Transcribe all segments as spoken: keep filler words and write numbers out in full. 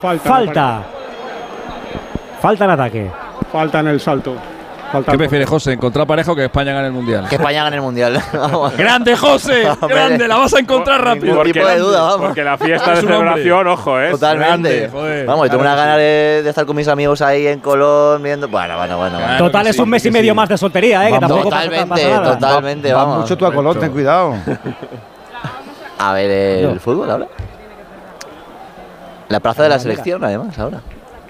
Falta. Falta. Falta en ataque. Falta en el salto. Falta ¿Qué prefieres, José? ¿Encontrar pareja o que España gane el Mundial? Que España gane el Mundial. ¡Grande, José! ¡Grande! La vas a encontrar rápido. Ningún tipo de duda, vamos. Porque la fiesta de celebración, ojo, ¿eh? Totalmente. Grande, vamos, yo tengo una ganas de, de estar con mis amigos ahí en Colón viendo. Bueno, bueno, bueno. Claro. Total, es sí, un mes y que medio sí. más de soltería, ¿eh? Que tampoco Totalmente, pasa, pasa nada. totalmente, Va vamos. mucho tú a Colón, ten cuidado. A ver el No. fútbol ahora. La plaza de la selección, además, ahora.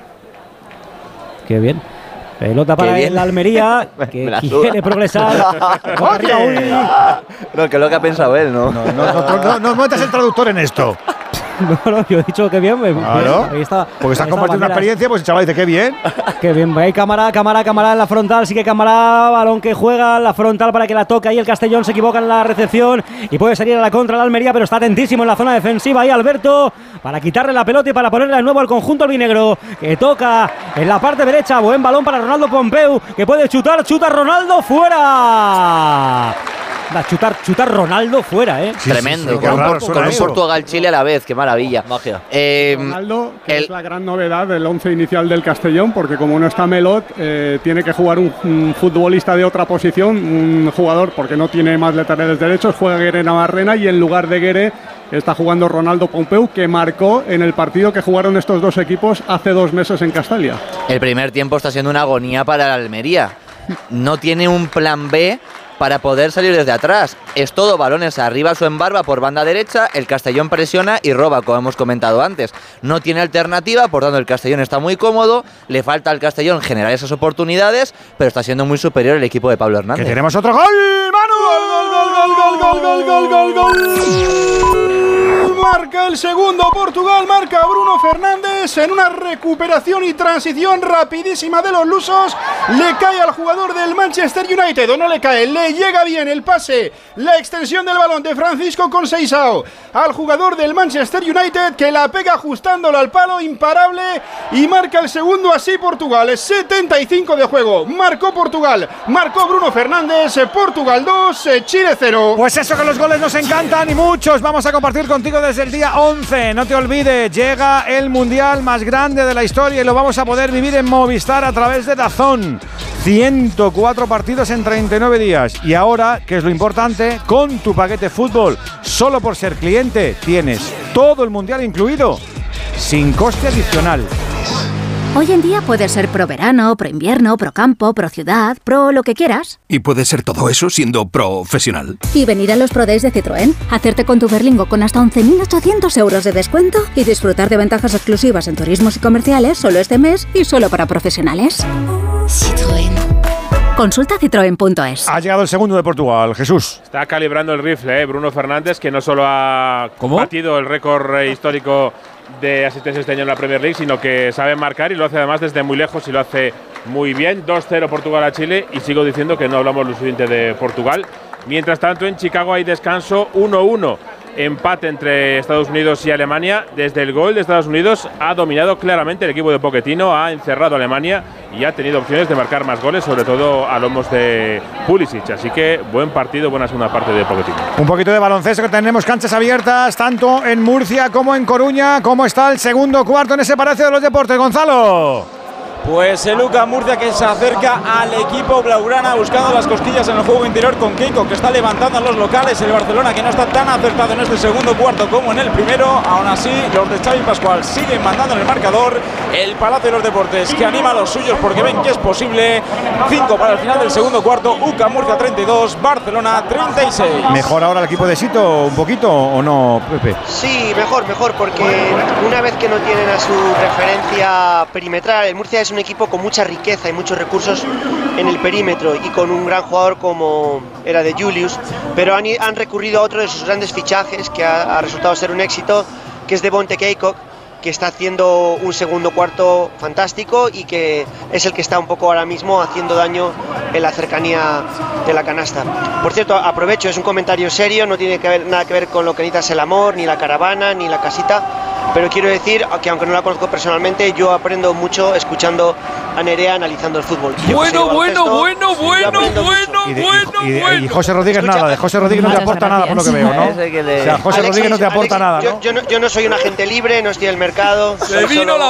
Qué bien. Pelota para Qué bien. el Almería, que Me la quiere suda. progresar. Arriba, uy. No, que es lo que ha pensado él, ¿no? No, no, no, no, no metas el traductor en esto. No, no, yo he dicho que bien. Bien, Claro. ahí está. Porque estás ahí está compartiendo una Banderas. experiencia, pues el chaval dice, qué bien. Qué bien, ahí cámara, cámara, cámara en la frontal, sigue cámara, balón que juega, la frontal para que la toque, ahí el Castellón se equivoca en la recepción y puede salir a la contra la Almería, pero está atentísimo en la zona defensiva, ahí Alberto, para quitarle la pelota y para ponerla de nuevo al conjunto albinegro, que toca en la parte derecha, buen balón para Ronaldo Pompeu, que puede chutar, chuta Ronaldo, fuera. Da, chutar, chutar Ronaldo fuera, ¿eh? Sí, Tremendo, sí, sí, qué con, raro un, suena con un eso. Portugal-Chile a la vez, qué maravilla. Magia. Eh, Ronaldo, que el- es la gran novedad del once inicial del Castellón, porque como no está Melot, eh, tiene que jugar un, un futbolista de otra posición, un jugador, porque no tiene más laterales derechos, juega Guere Navarrena y en lugar de Guere está jugando Ronaldo Pompeu, que marcó en el partido que jugaron estos dos equipos hace dos meses en Castalia. El primer tiempo está siendo una agonía para la Almería. No tiene un plan B para poder salir desde atrás. Es todo balones arriba, su embarba por banda derecha, el Castellón presiona y roba, como hemos comentado antes. No tiene alternativa, por tanto el Castellón está muy cómodo, le falta al Castellón generar esas oportunidades, pero está siendo muy superior el equipo de Pablo Que Hernández. tenemos otro gol, Manu. ¡Gol, gol, gol, gol, gol, gol, gol, gol! Marca el segundo Portugal, marca Bruno Fernández en una recuperación y transición rapidísima de los lusos. Le cae al jugador del Manchester United, o no le cae, le llega bien el pase, la extensión del balón de Francisco Conceição al jugador del Manchester United, que la pega ajustándolo al palo, imparable, y marca el segundo así Portugal. setenta y cinco de juego, marcó Portugal, marcó Bruno Fernández, Portugal dos, Chile cero. Pues eso, que los goles nos encantan y muchos vamos a compartir contigo desde el día once. No te olvides, llega el Mundial más grande de la historia y lo vamos a poder vivir en Movistar a través de DAZN. ciento cuatro partidos en treinta y nueve días. Y ahora, que es lo importante, con tu paquete fútbol, solo por ser cliente, tienes todo el Mundial incluido, sin coste adicional. Hoy en día puedes ser pro verano, pro invierno, pro campo, pro ciudad, pro lo que quieras. Y puede ser todo eso siendo profesional. Y venir a los Pro Days de Citroën, hacerte con tu Berlingo con hasta once mil ochocientos euros de descuento y disfrutar de ventajas exclusivas en turismos y comerciales solo este mes y solo para profesionales. Citroën. Consulta citroen punto es. Ha llegado el segundo de Portugal, Jesús. Está calibrando el rifle, ¿eh? Bruno Fernández, que no solo ha ¿Cómo? batido el récord eh, histórico de asistencia este año en la Premier League, sino que sabe marcar y lo hace además desde muy lejos y lo hace muy bien. dos cero Portugal a Chile, y sigo diciendo que no hablamos lo suficiente de Portugal. Mientras tanto, en Chicago hay descanso, uno uno. Empate entre Estados Unidos y Alemania. Desde el gol de Estados Unidos ha dominado claramente el equipo de Pochettino, ha encerrado a Alemania y ha tenido opciones de marcar más goles, sobre todo a lomos de Pulisic. Así que buen partido, buena segunda parte de Pochettino. Un poquito de baloncesto, que tenemos canchas abiertas tanto en Murcia como en Coruña. ¿Cómo está el segundo cuarto en ese Palacio de los Deportes, Gonzalo? Pues el Lucas Murcia, que se acerca al equipo blaugrana buscando las cosquillas en el juego interior con Keiko, que está levantando a los locales. El Barcelona, que no está tan acertado en este segundo cuarto como en el primero. Aún así, los de Xavi Pascual siguen mandando en el marcador. El Palacio de los Deportes, que anima a los suyos porque ven que es posible. cinco para el final del segundo cuarto. U C A M Murcia treinta y dos, Barcelona treinta y seis. ¿Mejor ahora el equipo de Sito un poquito o no, Pepe? Sí, mejor, mejor, porque una vez que no tienen a su referencia perimetral, el Murcia es un equipo con mucha riqueza y muchos recursos en el perímetro y con un gran jugador como era de Julius, pero han, han recurrido a otro de sus grandes fichajes que ha, ha resultado ser un éxito, que es Devonte Keiko, que está haciendo un segundo cuarto fantástico y que es el que está un poco ahora mismo haciendo daño en la cercanía de la canasta. Por cierto, aprovecho, es un comentario serio, no tiene que ver, nada que ver con lo que necesitas el amor, ni la caravana, ni la casita. pero quiero decir que aunque no la conozco personalmente, yo aprendo mucho escuchando a Nerea analizando el fútbol. Yo Bueno, bueno, bueno, bueno, bueno, Y, de- y- bueno, y de- bueno. y José Rodríguez Escucha, nada, de José Rodríguez no te muchas aporta nada por lo que veo, ¿no? Ese que le- O sea, José Alexis, Rodríguez no te aporta Alexis, nada, yo, ¿no? yo no. Yo no soy un agente libre, no estoy en el mercado. Se soy vino solo la